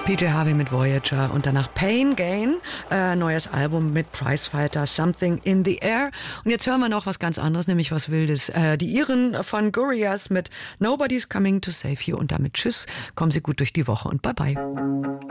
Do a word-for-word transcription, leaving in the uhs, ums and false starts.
P J Harvey mit Voyager und danach Pain Gain, äh, neues Album mit Prizefighter, Something in the Air. Und jetzt hören wir noch was ganz anderes, nämlich was Wildes. Äh, die Iren von Gorillaz mit Nobody's Coming to Save You und damit tschüss, kommen Sie gut durch die Woche und bye bye.